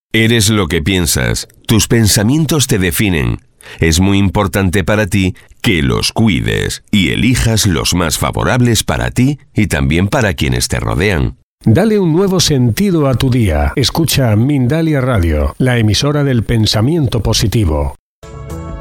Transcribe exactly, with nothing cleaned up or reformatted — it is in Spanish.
Eres lo que piensas. Tus pensamientos te definen. Es muy importante para ti que los cuides y elijas los más favorables para ti y también para quienes te rodean. Dale un nuevo sentido a tu día. Escucha Mindalia Radio, la emisora del pensamiento positivo.